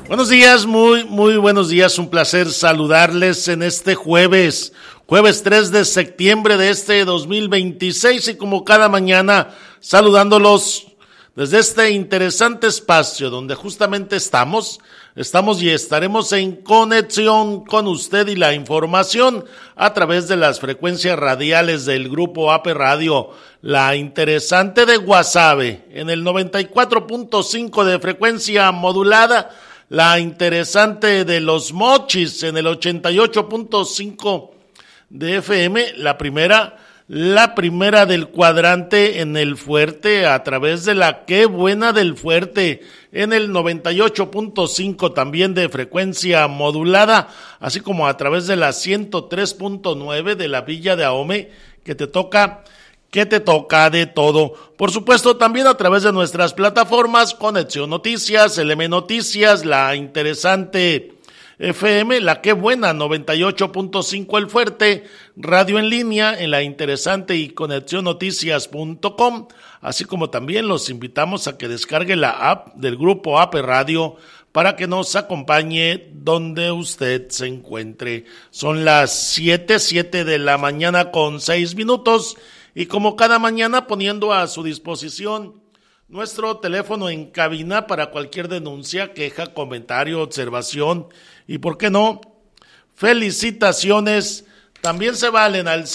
Buenos días, muy buenos días, un placer saludarles en este jueves 3 de septiembre de este 2026 y como cada mañana saludándolos desde este interesante espacio donde justamente estamos y estaremos en conexión con usted y la información a través de las frecuencias radiales del Grupo AP Radio, la interesante de Guasave en el 94.5 de frecuencia modulada, la interesante de Los Mochis en el 88.5 de FM, la primera del cuadrante en el Fuerte a través de la Qué Buena del Fuerte en el 98.5 también de frecuencia modulada, así como a través de la 103.9 de la Villa de Ahome, que te toca de todo. Por supuesto, también a través de nuestras plataformas, Conexión Noticias, LM Noticias, la interesante FM, la Qué Buena, 98.5 El Fuerte, radio en línea en la interesante y conexionnoticias.com, así como también los invitamos a que descargue la app del Grupo AP Radio para que nos acompañe donde usted se encuentre. Son las 7 de la mañana con 6 minutos y como cada mañana poniendo a su disposición nuestro teléfono en cabina para cualquier denuncia, queja, comentario, observación y, ¿por qué no?, felicitaciones. También se valen al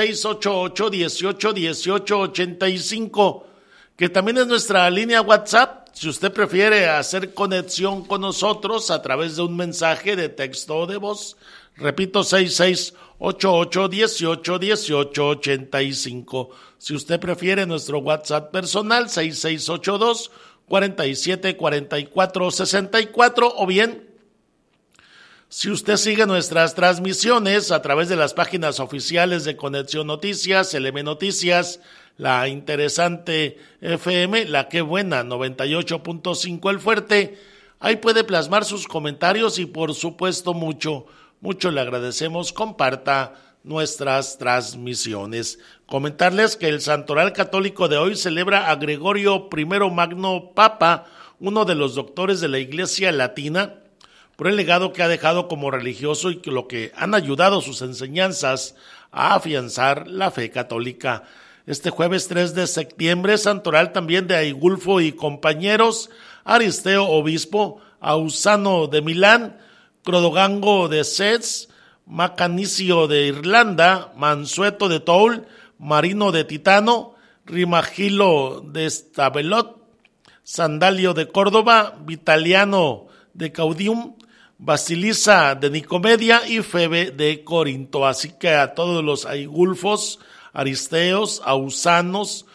6688-181885, que también es nuestra línea WhatsApp. Si usted prefiere hacer conexión con nosotros a través de un mensaje de texto o de voz, repito, 6688-181885. Si usted prefiere nuestro WhatsApp personal, 6682-474464, o bien, si usted sigue nuestras transmisiones a través de las páginas oficiales de Conexión Noticias, LM Noticias, la interesante FM, la Qué Buena, 98.5 El Fuerte, ahí puede plasmar sus comentarios y por supuesto mucho le agradecemos, comparta nuestras transmisiones. Comentarles que el Santoral Católico de hoy celebra a Gregorio I Magno Papa, uno de los doctores de la Iglesia Latina, por el legado que ha dejado como religioso y que lo que han ayudado sus enseñanzas a afianzar la fe católica. Este jueves 3 de septiembre, Santoral también de Aigulfo y compañeros, Aristeo Obispo, Ausano de Milán, Crodogango de Sets, Macanicio de Irlanda, Mansueto de Toul, Marino de Titano, Rimagilo de Stavelot, Sandalio de Córdoba, Vitaliano de Caudium, Basilisa de Nicomedia y Febe de Corinto. Así que a todos los aigulfos, aristeos, ausanos,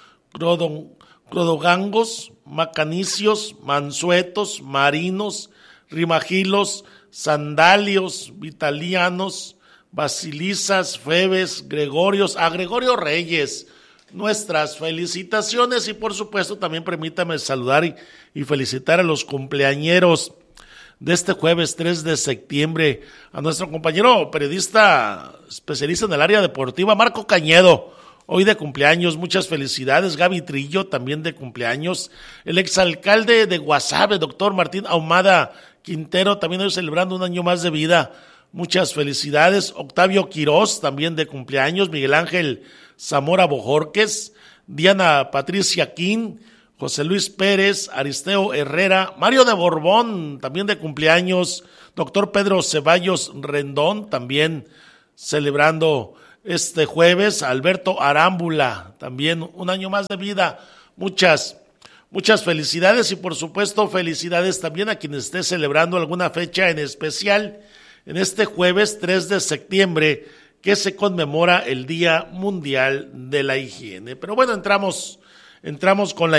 crodogangos, macanicios, mansuetos, marinos, rimagilos, sandalios, vitalianos, basilisas, febes, gregorios, a Gregorio Reyes, nuestras felicitaciones y por supuesto también permítame saludar y felicitar a los cumpleañeros de este jueves 3 de septiembre, a nuestro compañero periodista especialista en el área deportiva, Marco Cañedo, hoy de cumpleaños, muchas felicidades. Gaby Trillo, también de cumpleaños. El exalcalde de Guasave, doctor Martín Ahumada Quintero, también hoy celebrando un año más de vida, muchas felicidades. Octavio Quirós, también de cumpleaños. Miguel Ángel Zamora Bojorques, Diana Patricia King, José Luis Pérez, Aristeo Herrera, Mario de Borbón, también de cumpleaños, doctor Pedro Ceballos Rendón, también celebrando este jueves, Alberto Arámbula, también un año más de vida, muchas felicidades y por supuesto felicidades también a quien esté celebrando alguna fecha en especial en este jueves 3 de septiembre que se conmemora el Día Mundial de la Higiene. Pero bueno, entramos con la